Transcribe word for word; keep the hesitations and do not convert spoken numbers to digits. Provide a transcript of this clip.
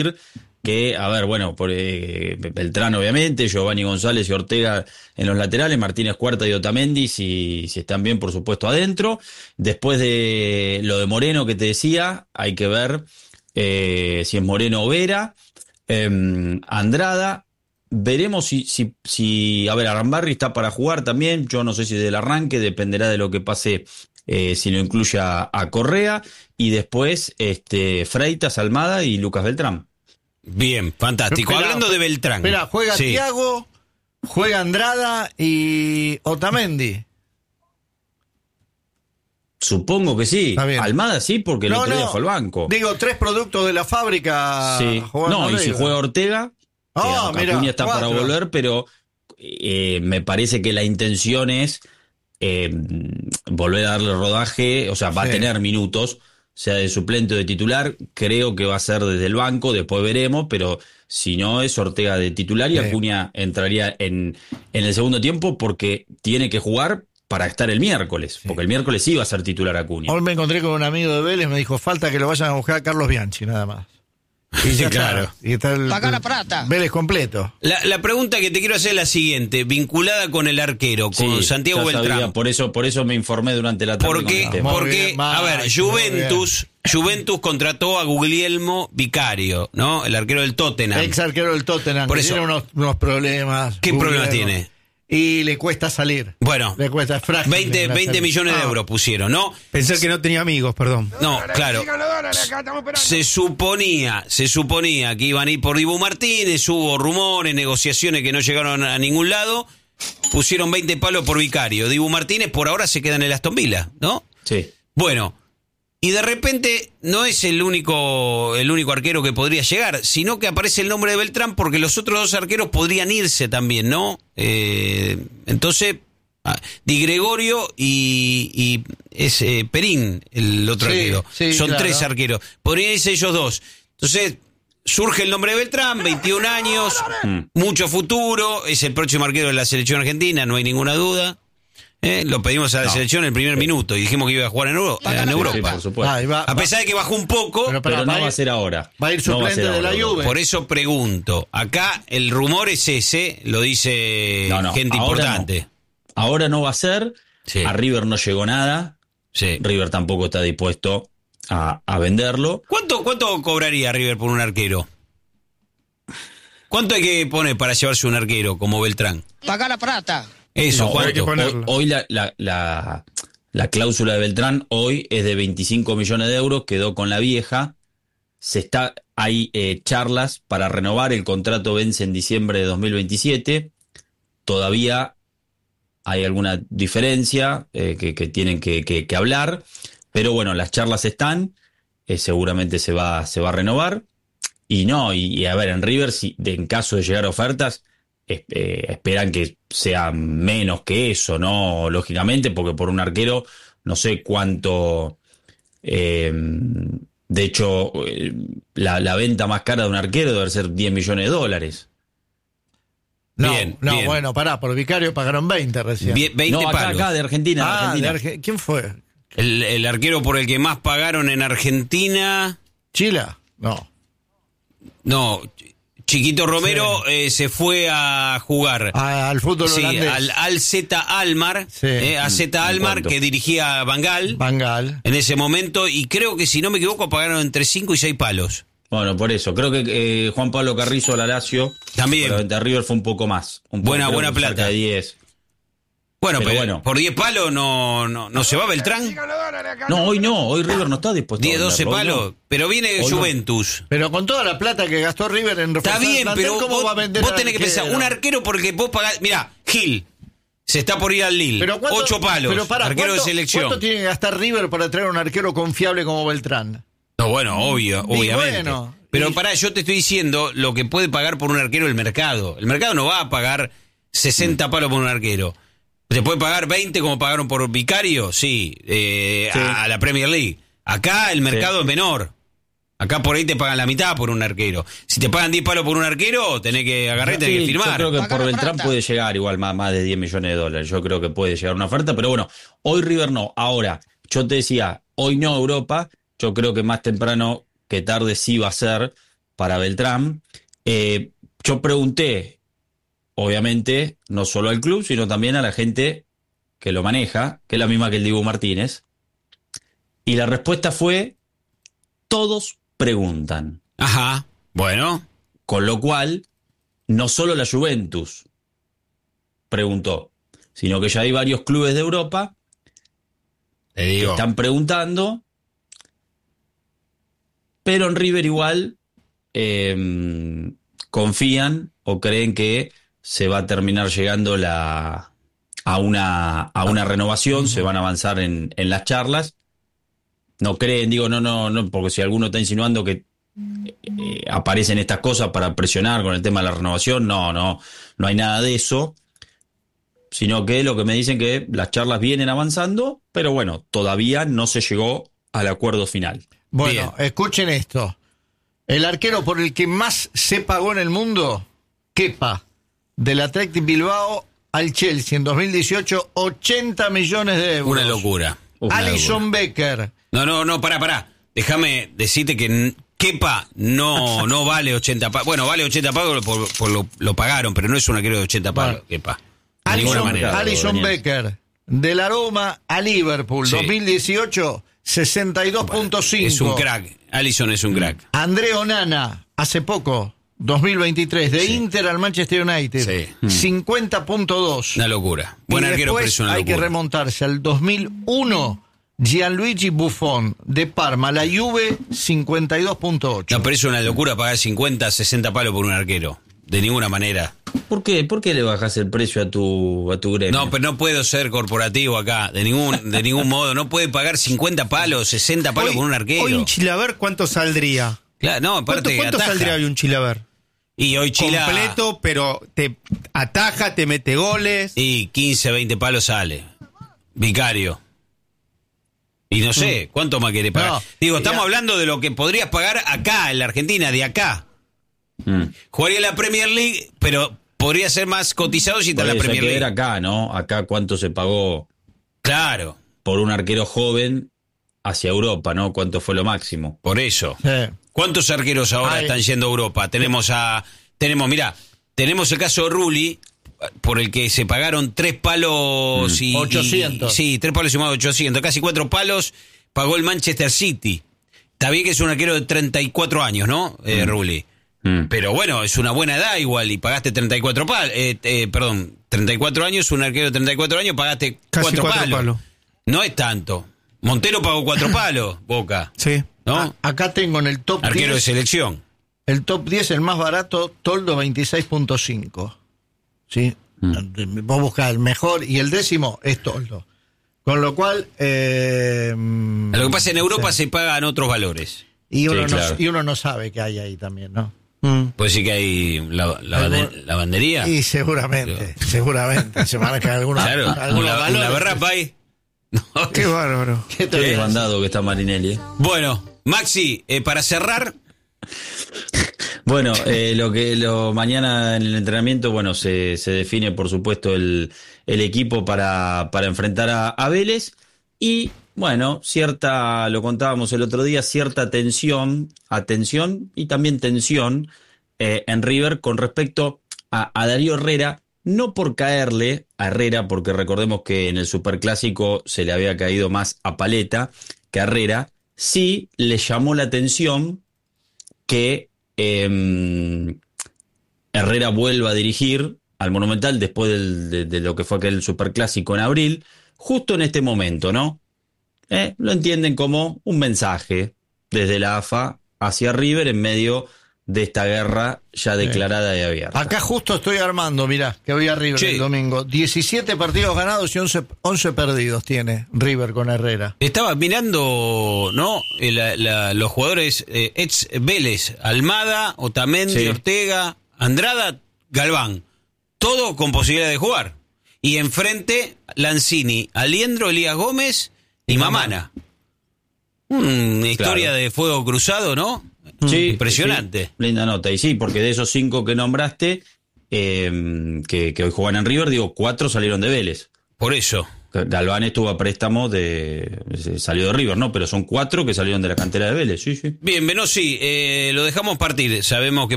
que, a ver, bueno, por eh, Beltrán obviamente, Giovanni González y Ortega en los laterales, Martínez Cuarta y Otamendi, si, si están bien, por supuesto, adentro. Después de lo de Moreno que te decía, hay que ver eh, si es Moreno o Vera. Eh, Andrada, veremos si, si, si, a ver, Arambarri está para jugar también, yo no sé si del arranque, dependerá de lo que pase, eh, si lo incluye a, a Correa, y después este, Freitas, Almada y Lucas Beltrán. Bien, fantástico. Espera, Hablando de Beltrán. Espera, juega sí. Thiago, juega Andrada y Otamendi. Supongo que sí. Almada sí, porque el no, otro día no. fue al banco. Digo, tres productos de la fábrica. Sí. No, y si juega Ortega, oh, que Acuña está cuatro. para volver, pero eh, me parece que la intención es eh, volver a darle rodaje, o sea, va sí. a tener minutos, sea de suplente o de titular, creo que va a ser desde el banco, después veremos, pero si no es Ortega de titular y sí. Acuña entraría en, en el segundo tiempo porque tiene que jugar para estar el miércoles, sí. porque el miércoles sí va a ser titular Acuña. Hoy me encontré con un amigo de Vélez, me dijo, falta que lo vayan a buscar a Carlos Bianchi, nada más. Y ya claro. Está, y está el, Paga la plata. Vélez completo. La, la pregunta que te quiero hacer es la siguiente, vinculada con el arquero, con sí, Santiago Beltrán. Sabía, por eso, por eso me informé durante la tarde. Porque, porque bien, a ver, Juventus, Juventus contrató a Guglielmo Vicario, ¿no? El arquero del Tottenham. Ex arquero del Tottenham. Por que eso, tiene unos, unos problemas. ¿Qué Guglielmo. problemas tiene? Y le cuesta salir. Bueno, le cuesta, es frágil, veinte, veinte millones de euros pusieron, ¿no? Pensé que no tenía amigos, perdón. No, claro. Se suponía, se suponía que iban a ir por Dibu Martínez, hubo rumores, negociaciones que no llegaron a ningún lado. Pusieron veinte palos por Vicario. Dibu Martínez por ahora se queda en el Aston Villa, ¿no? Sí. Bueno, y de repente no es el único el único arquero que podría llegar, sino que aparece el nombre de Beltrán porque los otros dos arqueros podrían irse también, ¿no? Eh, entonces, ah, Di Gregorio y, y es eh, Perín, el otro sí, arquero. Sí, Son claro. tres arqueros. Podrían irse ellos dos. Entonces, surge el nombre de Beltrán, veintiún años, mm. mucho futuro, es el próximo arquero de la selección argentina, no hay ninguna duda. Eh, lo pedimos a la no. selección en el primer sí. minuto y dijimos que iba a jugar en, Euro, en Europa. Sí, por supuesto. Ah, va, a pesar de que bajó un poco, pero, pero no va a ser ahora. Va a ir suplente no de la Juve. Por eso pregunto. Acá el rumor es ese, lo dice no, no, gente ahora importante. No. Ahora no va a ser. Sí. A River no llegó nada. Sí. River tampoco está dispuesto a, a venderlo. ¿Cuánto, ¿Cuánto cobraría River por un arquero? ¿Cuánto hay que poner para llevarse un arquero como Beltrán? Paga la plata. Eso, no, ¿cuánto? Hoy, hoy la, la, la, la cláusula de Beltrán hoy es de veinticinco millones de euros, quedó con la vieja. Se está hay eh, charlas para renovar, el contrato vence en diciembre de dos mil veintisiete. Todavía hay alguna diferencia eh, que, que tienen que, que, que hablar, pero bueno, las charlas están, eh, seguramente se va, se va a renovar. Y no, y, y a ver, en River, si de, en caso de llegar ofertas, Eh, esperan que sea menos que eso, ¿no? Lógicamente, porque por un arquero no sé cuánto. Eh, de hecho, eh, la, la venta más cara de un arquero debe ser diez millones de dólares. No, bien, no bien. bueno, pará, por Vicario pagaron veinte recién. Bien, veinte no, acá, palos. acá de Argentina. Ah, de Argentina. de Arge- ¿quién fue? El, el arquero por el que más pagaron en Argentina. ¿Chila? No. No. Chiquito Romero sí. eh, se fue a jugar a, al fútbol sí, holandés. al Al Z Almar, sí. eh, a Z Almar que dirigía Van Gaal, Van Gaal en ese momento, y creo que si no me equivoco pagaron entre cinco y seis palos. Bueno, por eso, creo que eh, Juan Pablo Carrizo a la Lazio, también. Pero de River fue un poco más. Un poco, buena buena plata. de diez. Bueno, pero, pero bueno. por diez palos no, no, no se va Beltrán. No, hoy no, hoy River no está dispuesto diez, a doce venderlo, palos, no. pero viene Hoy Juventus. No. Pero con toda la plata que gastó River en reforzar. Está bien, pero ¿cómo vos, va a vender vos tenés que pensar, un arquero porque vos pagás. Mirá, Gil se está por ir al Lille. Pero cuánto, ocho palos, pero para, arquero ¿cuánto, de selección. ¿Cuánto tiene que gastar River para traer un arquero confiable como Beltrán? No, bueno, obvio, y obviamente. Bueno, pero y... pará, yo te estoy diciendo lo que puede pagar por un arquero el mercado. El mercado no va a pagar sesenta palos por un arquero. ¿Se puede pagar veinte como pagaron por Vicario? Sí, eh, sí. A, a la Premier League. Acá el mercado sí. es menor. Acá por ahí te pagan la mitad por un arquero. Si te pagan diez palos por un arquero, tenés que agarrar y tenés sí, que firmar. Yo creo que por Beltrán puede llegar igual más, más de diez millones de dólares. Yo creo que puede llegar una oferta, pero bueno, hoy River no. Ahora, yo te decía, hoy no Europa. Yo creo que más temprano que tarde sí va a ser para Beltrán. Eh, yo pregunté, obviamente, no solo al club, sino también a la gente que lo maneja, que es la misma que el Dibu Martínez. Y la respuesta fue, todos preguntan. Ajá, bueno. Con lo cual, no solo la Juventus preguntó, sino que ya hay varios clubes de Europa Te que digo. están preguntando, pero en River igual eh, confían o creen que se va a terminar llegando la, a, una, a una renovación, se van a avanzar en, en las charlas. No creen, digo, no, no, no, porque si alguno está insinuando que eh, aparecen estas cosas para presionar con el tema de la renovación, no, no, no hay nada de eso. Sino que lo que me dicen que las charlas vienen avanzando, pero bueno, todavía no se llegó al acuerdo final. Bueno, Bien. escuchen esto. El arquero por el que más se pagó en el mundo, Kepa, del Athletic Bilbao al Chelsea en dos mil dieciocho, ochenta millones de euros. Una locura. Una Alison Becker, No, no, no, pará, pará. Déjame decirte que n- Kepa no, no vale ochenta palos. Bueno, vale ochenta palos por, por lo, lo pagaron, pero no es un arquero de ochenta palos, Bueno. Kepa. De ninguna Alison, manera. Alison Daniel. Becker, del Aroma a Liverpool, Sí. dos mil dieciocho, sesenta y dos punto cinco. Es un crack. Allison es un crack. André Onana, hace poco, dos mil veintitrés, de Sí. Inter al Manchester United, Sí. cincuenta punto dos. Una locura. Buen Y arquero, pero después es una hay locura. que remontarse al dos mil uno, Gianluigi Buffon, de Parma, la Juve, cincuenta y dos punto ocho. No, pero es una locura pagar cincuenta, sesenta palos por un arquero. De ninguna manera. ¿Por qué? ¿Por qué le bajas el precio a tu, a tu gremio? No, pero no puedo ser corporativo acá. De ningún, de ningún modo. No puede pagar cincuenta palos, sesenta palos Hoy- por un arquero. Hoy un chilaver, ¿cuánto saldría? Claro, no, ¿Cuánto, aparte cuánto ataja. saldría hoy un chilaver? Y hoy Chila. Completo, pero te ataja, te mete goles. Y quince, veinte palos sale. Vicario. Y no sé, ¿cuánto más quiere pagar? No, Digo, estamos ya. hablando de lo que podrías pagar acá, en la Argentina, de acá. Mm. Jugaría en la Premier League, pero podría ser más cotizado si está Por en la eso hay Premier que ver League. acá, ¿no? Acá cuánto se pagó Claro, por un arquero joven hacia Europa, ¿no? ¿Cuánto fue lo máximo? por eso. Sí. ¿Cuántos arqueros ahora Ay. están yendo a Europa? Tenemos a. Tenemos, mira, tenemos el caso de Rulli, por el que se pagaron tres palos y. ochocientos. y- sí, tres palos y más de ochocientos. Casi cuatro palos pagó el Manchester City. Está bien que es un arquero de treinta y cuatro años, ¿no? Eh, Rulli. Mm. Pero bueno, es una buena edad igual y pagaste treinta y cuatro palos. Eh, eh, perdón, treinta y cuatro años, un arquero de treinta y cuatro años, pagaste Casi cuatro cuatro palos. palos. No es tanto. Montero pagó cuatro palos, Boca. Sí. ¿No? A- acá tengo en el top Arquero de diez, selección. el top diez, el más barato, Toldo veintiséis punto cinco. ¿Sí? Vos buscás el mejor y el décimo es Toldo. Con lo cual... eh, Lo que pasa en Europa sí. se pagan otros valores. Y uno, Sí, no, claro. y uno no sabe qué hay ahí también, ¿no? Puede decir que hay la, la, bande- la bandería. Y seguramente, seguramente se marcan algunos, Claro, algunos una, valores. una berrapa ahí. No. Qué bárbaro. ¿Qué te Qué ves? desbandado que está Marinelli, ¿eh? Bueno, Maxi, eh, para cerrar, Bueno, eh, lo que lo mañana en el entrenamiento, bueno, se, se define por supuesto el, el equipo para, para enfrentar a, a Vélez y bueno, cierta, lo contábamos el otro día, cierta tensión, atención y también tensión eh, en River con respecto a, a Darío Herrera, no por caerle a Herrera, porque recordemos que en el Superclásico se le había caído más a Paleta que a Herrera, sí le llamó la atención que eh, Herrera vuelva a dirigir al Monumental después del- de, de lo que fue aquel Superclásico en abril, justo en este momento, ¿no? Eh, Lo entienden como un mensaje desde la A F A hacia River en medio de esta guerra ya declarada y abierta. Acá justo estoy armando, mirá, que voy a River Sí. el domingo. diecisiete partidos ganados y once, once perdidos tiene River con Herrera. estaba mirando, ¿no? Eh, la- la- los jugadores eh, ex Vélez, Almada, Otamendi, Sí. Ortega, Andrada, Galván. Todo con posibilidad de jugar. Y enfrente, Lanzini, Aliendro, Elías Gómez y Mamana. Una historia Claro. de fuego cruzado, ¿no? Sí, Impresionante. sí, linda nota. Y sí, porque de esos cinco que nombraste, eh, que, que hoy juegan en River, digo, cuatro salieron de Vélez. Por eso. Galván estuvo a préstamo de... salió de River, ¿no? Pero son cuatro que salieron de la cantera de Vélez, sí, sí. Bien, Benossi, eh, lo dejamos partir. Sabemos que